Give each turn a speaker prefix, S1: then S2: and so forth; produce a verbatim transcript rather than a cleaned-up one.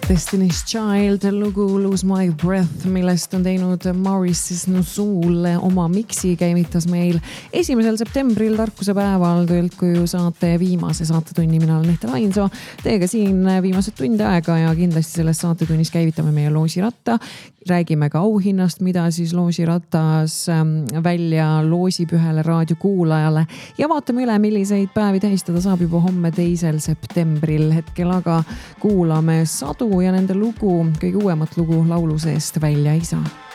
S1: Destiny's Child lugu Lose My Breath, millest on teinud Maurice Nusul oma miksi, käimitas meil esimesel septembril tarkusepäeval töölt koju saate viimase saatetunni. Mina olen Nihtel Ainsoo, teiega siin viimased tundi aega ja kindlasti selles saatetunnis käivitame meie loosiratta. Räägime ka auhinnast, mida siis loosiratas välja loosib ühele raadiokuulajale ja vaatame üle, milliseid päevi tähistada saab juba homme teisel septembril. Hetkel aga kuulame Sadu ja nende lugu, kõige uuemat lugu laulu seest Välja ei saa.